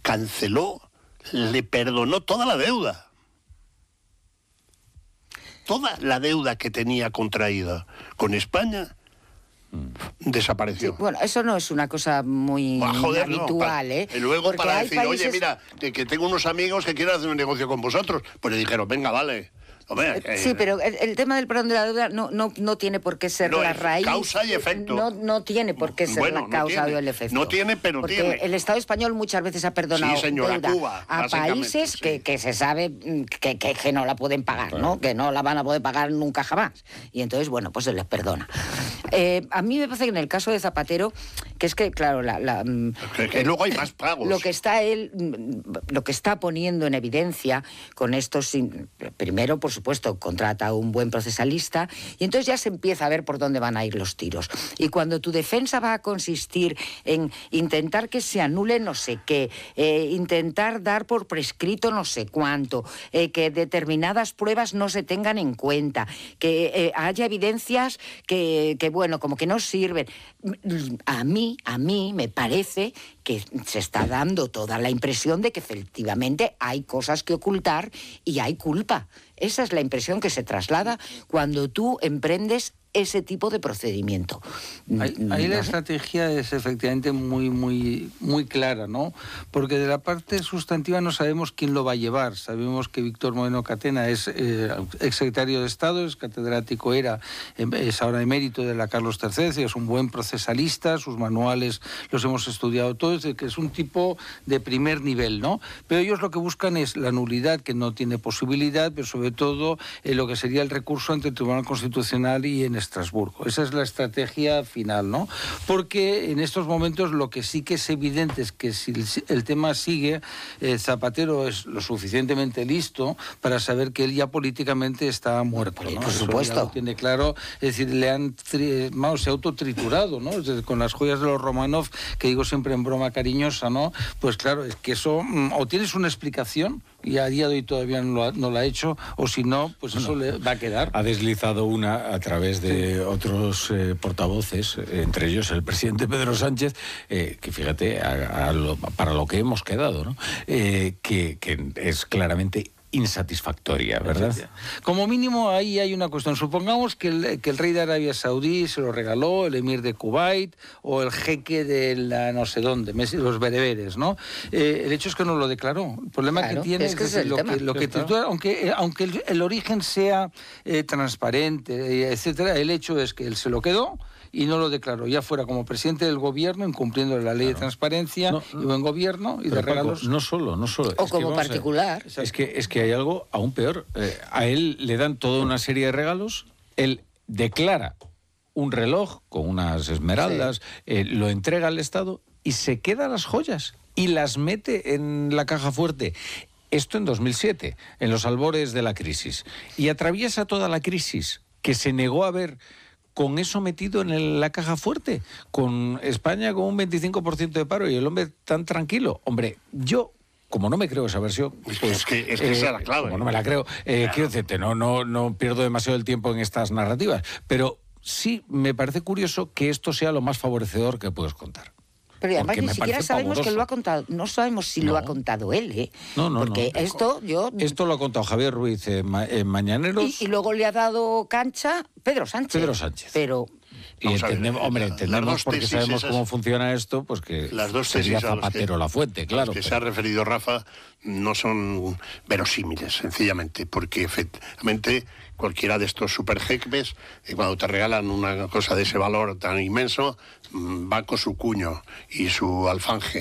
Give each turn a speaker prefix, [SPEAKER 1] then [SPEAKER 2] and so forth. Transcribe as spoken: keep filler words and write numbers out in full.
[SPEAKER 1] canceló, le perdonó toda la deuda. Toda la deuda que tenía contraída con España desapareció.
[SPEAKER 2] Sí, bueno, eso no es una cosa muy
[SPEAKER 1] ah, joder,
[SPEAKER 2] habitual,
[SPEAKER 1] no,
[SPEAKER 2] ¿eh?
[SPEAKER 1] Y luego
[SPEAKER 2] Porque
[SPEAKER 1] para
[SPEAKER 2] hay
[SPEAKER 1] decir,
[SPEAKER 2] países...
[SPEAKER 1] oye, mira, que, que tengo unos amigos que quieren hacer un negocio con vosotros. Pues le dijeron, venga, vale. Hombre, eh,
[SPEAKER 2] sí, pero el, el tema del perdón de la deuda no, no, no tiene por qué ser
[SPEAKER 1] no,
[SPEAKER 2] la raíz.
[SPEAKER 1] Causa y efecto.
[SPEAKER 2] No, no tiene por qué ser
[SPEAKER 1] bueno,
[SPEAKER 2] la causa
[SPEAKER 1] no tiene,
[SPEAKER 2] o el efecto.
[SPEAKER 1] No tiene, pero
[SPEAKER 2] porque
[SPEAKER 1] tiene.
[SPEAKER 2] el Estado español muchas veces ha perdonado
[SPEAKER 1] sí, señora,
[SPEAKER 2] deuda
[SPEAKER 1] Cuba,
[SPEAKER 2] a países
[SPEAKER 1] sí.
[SPEAKER 2] que, que se sabe que, que, que no la pueden pagar, ¿no? Que no la van a poder pagar nunca jamás. Y entonces, bueno, pues se les perdona. Eh, a mí me parece que en el caso de Zapatero, que es que, claro, la, la,
[SPEAKER 1] que, que luego hay más pagos.
[SPEAKER 2] Lo que está él, lo que está poniendo en evidencia con estos, primero, por supuesto, contrata a un buen procesalista y entonces ya se empieza a ver por dónde van a ir los tiros. Y cuando tu defensa va a consistir en intentar que se anule no sé qué, eh, intentar dar por prescrito no sé cuánto, eh, que determinadas pruebas no se tengan en cuenta, que eh, haya evidencias que, que, bueno, como que no sirven. A mí, a mí me parece que se está dando toda la impresión de que efectivamente hay cosas que ocultar y hay culpa. Esa es la impresión que se traslada cuando tú emprendes ese tipo de procedimiento.
[SPEAKER 3] Ahí, ahí la estrategia es efectivamente muy, muy, muy clara, ¿no? Porque de la parte sustantiva no sabemos quién lo va a llevar. Sabemos que Víctor Moreno Catena es eh, exsecretario de Estado, es catedrático, era, es ahora emérito de la Carlos tercero, es un buen procesalista, sus manuales los hemos estudiado todos, que es un tipo de primer nivel, ¿no? Pero ellos lo que buscan es la nulidad, que no tiene posibilidad, pero sobre todo eh, lo que sería el recurso ante el Tribunal Constitucional y en Estrasburgo. Esa es la estrategia final, ¿no? Porque en estos momentos lo que sí que es evidente es que si el tema sigue, eh, Zapatero es lo suficientemente listo para saber que él ya políticamente está muerto, ¿no?
[SPEAKER 2] Por supuesto.
[SPEAKER 3] Eso ya lo tiene claro, es decir, le han tri- vamos, se ha autotriturado, ¿no? Es decir, con las joyas de los Romanov, que digo siempre en broma cariñosa, ¿no? Pues claro, es que eso, o tienes una explicación, y a día de hoy todavía no lo ha, no lo ha hecho, o si no, pues eso no, le va a quedar.
[SPEAKER 4] Ha deslizado una a través de sí. otros eh, portavoces, eh, entre ellos el presidente Pedro Sánchez, eh, que fíjate, a, a lo, para lo que hemos quedado, ¿no? Eh, que, que es claramente insatisfactoria, ¿verdad?
[SPEAKER 3] Como mínimo ahí hay una cuestión. Supongamos que el, que el rey de Arabia Saudí se lo regaló, el emir de Kuwait o el jeque de la no sé dónde, los bereberes, ¿no? Eh, el hecho es que no lo declaró. El problema claro, que tiene es que es, es lo, que, lo que tritura, aunque, aunque el, el origen sea eh, transparente, etcétera, el hecho es que él se lo quedó y no lo declaró, ya fuera como presidente del gobierno, incumpliendo la ley claro. de transparencia no, no, y buen gobierno y de regalos.
[SPEAKER 4] Paco, no solo, no solo.
[SPEAKER 2] O es como particular.
[SPEAKER 4] A, es que es que hay algo aún peor. Eh, a él le dan toda una serie de regalos, él declara un reloj con unas esmeraldas, sí. eh, lo entrega al Estado y se queda las joyas y las mete en la caja fuerte. Esto en dos mil siete, en los albores de la crisis. Y atraviesa toda la crisis que se negó a ver con eso metido en el, la caja fuerte, con España con un veinticinco por ciento de paro y el hombre tan tranquilo. Hombre, yo, como no me creo esa versión, pues,
[SPEAKER 1] es que, es que eh, esa es la clave.
[SPEAKER 4] Como no me la creo, eh, claro. quiero decirte, no, no, no pierdo demasiado el tiempo en estas narrativas, pero sí me parece curioso que esto sea lo más favorecedor que puedes contar.
[SPEAKER 2] Pero además ni siquiera sabemos pavoroso. que lo ha contado, no sabemos si no. lo ha contado él, ¿eh?
[SPEAKER 4] No, no,
[SPEAKER 2] Porque
[SPEAKER 4] no.
[SPEAKER 2] esto yo...
[SPEAKER 4] Esto lo ha contado Javier Ruiz en, ma en Mañaneros.
[SPEAKER 2] Y, y luego le ha dado cancha Pedro Sánchez.
[SPEAKER 4] Pedro Sánchez.
[SPEAKER 2] Pero...
[SPEAKER 4] Y entendemos, hombre, entendemos porque sabemos cómo funciona esto, pues que
[SPEAKER 1] las dos
[SPEAKER 4] sería Zapatero la fuente, claro.
[SPEAKER 1] Las que pero... se ha referido Rafa no son verosímiles, sencillamente, porque efectivamente cualquiera de estos superjecmes, cuando te regalan una cosa de ese valor tan inmenso, va con su cuño y su alfanje.